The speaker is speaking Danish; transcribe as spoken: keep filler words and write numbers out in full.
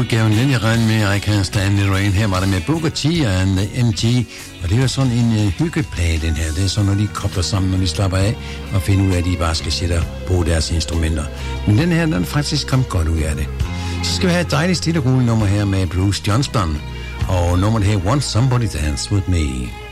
udgaven Lenny Ryan med I Can't Stand the Rain. Her var det med Booker T og M G, og det er sådan en uh, hyggeplade, den her. Det er sådan, når de kobler sammen, når de slapper af og finder ud af, at de bare skal sætte på deres instrumenter. Men den her, den er faktisk kommet godt ud af det. Så skal vi have et dejligt stille nummer her med Bruce Johnston, og nummeret her, Want Somebody Dance With Me.